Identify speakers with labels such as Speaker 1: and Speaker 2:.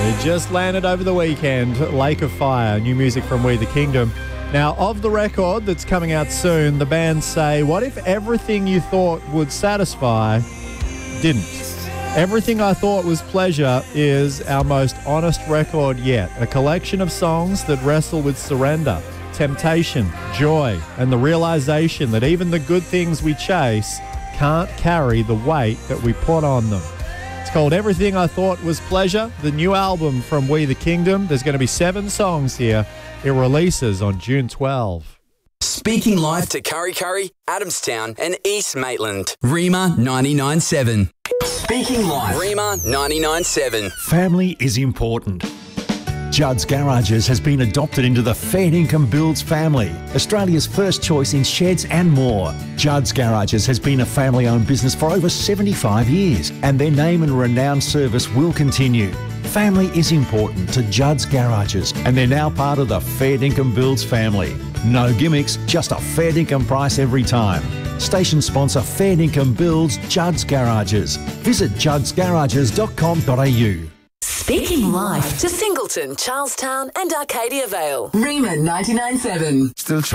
Speaker 1: It just landed over the weekend, Lake of Fire, new music from We the Kingdom. Now, of the record that's coming out soon, the band say, what if everything you thought would satisfy didn't? Everything I Thought Was Pleasure is our most honest record yet, a collection of songs that wrestle with surrender, temptation, joy, and the realization that even the good things we chase can't carry the weight that we put on them. It's called Everything I Thought Was Pleasure, the new album from We the Kingdom. There's going to be 7 songs here. It releases on June 12.
Speaker 2: Speaking live to Kurri Kurri, Adamstown and East Maitland. Rima 99.7. Speaking live. Rima 99.7.
Speaker 3: Family is important. Judd's Garages has been adopted into the Fair Income Builds family, Australia's first choice in sheds and more. Judd's Garages has been a family-owned business for over 75 years, and their name and renowned service will continue. Family is important to Judd's Garages, and they're now part of the Fair Income Builds family. No gimmicks, just a fair income price every time. Station sponsor Fair Income Builds Judd's Garages. Visit juddsgarages.com.au.
Speaker 4: Speaking live to Singleton, Charlestown and Arcadia Vale. Rima 99.7.
Speaker 5: Still